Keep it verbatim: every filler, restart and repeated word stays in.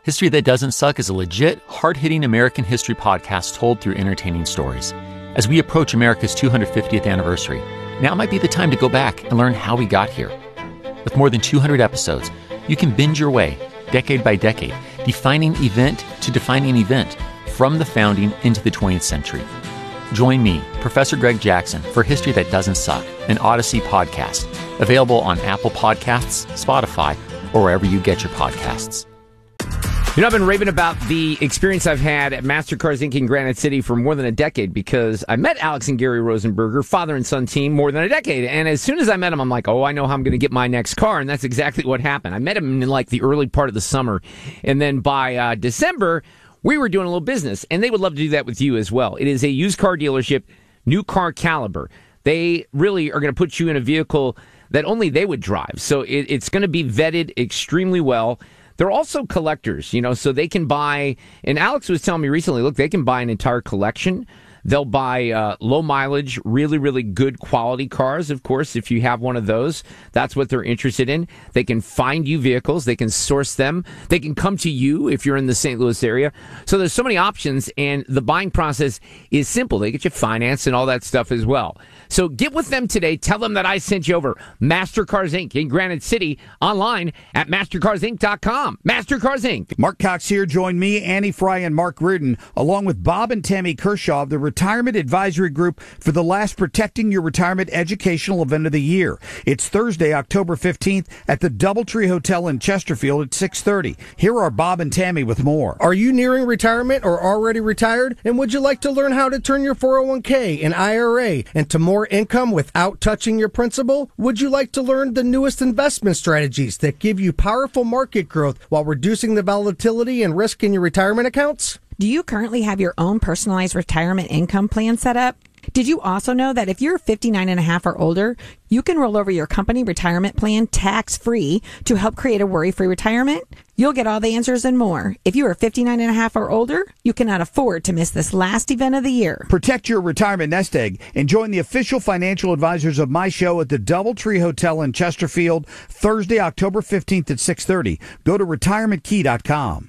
History That Doesn't Suck is a legit, hard-hitting American history podcast told through entertaining stories. As we approach America's two hundred fiftieth anniversary, now might be the time to go back and learn how we got here. With more than two hundred episodes, you can binge your way, decade by decade, defining event to defining event, from the founding into the twentieth century. Join me, Professor Greg Jackson, for History That Doesn't Suck, an Odyssey podcast, available on Apple Podcasts, Spotify, or wherever you get your podcasts. You know, I've been raving about the experience I've had at MasterCars Incorporated in Granite City for more than a decade because I met Alex and Gary Rosenberger, father and son team, more than a decade. And as soon as I met them, I'm like, oh, I know how I'm going to get my next car. And that's exactly what happened. I met him in like the early part of the summer. And then by uh, December, we were doing a little business. And they would love to do that with you as well. It is a used car dealership, New Car Caliber. They really are going to put you in a vehicle that only they would drive. So it, it's going to be vetted extremely well. They're also collectors, you know, so they can buy, and Alex was telling me recently, look, they can buy an entire collection. They'll buy uh, low mileage, really, really good quality cars, of course, if you have one of those. That's what they're interested in. They can find you vehicles. They can source them. They can come to you if you're in the Saint Louis area. So there's so many options, and the buying process is simple. They get you financed and all that stuff as well. So get with them today. Tell them that I sent you over. MasterCars Incorporated in Granite City, online at mastercars inc dot com. MasterCars Incorporated. Mark Cox here. Join me, Annie Fry, and Mark Reardon, along with Bob and Tammy Kershaw of the Retirement Advisory Group for the last Protecting Your Retirement educational event of the year. It's Thursday, October fifteenth at the Doubletree Hotel in Chesterfield at six thirty. Here are Bob and Tammy with more. Are you nearing retirement or already retired? And would you like to learn how to turn your four oh one k and I R A into more income without touching your principal? Would you like to learn the newest investment strategies that give you powerful market growth while reducing the volatility and risk in your retirement accounts? Do you currently have your own personalized retirement income plan set up? Did you also know that if you're fifty-nine and a half or older, you can roll over your company retirement plan tax-free to help create a worry-free retirement? You'll get all the answers and more. If you are fifty-nine and a half or older, you cannot afford to miss this last event of the year. Protect your retirement nest egg and join the official financial advisors of my show at the Doubletree Hotel in Chesterfield, Thursday, October fifteenth at six thirty. Go to retirement key dot com.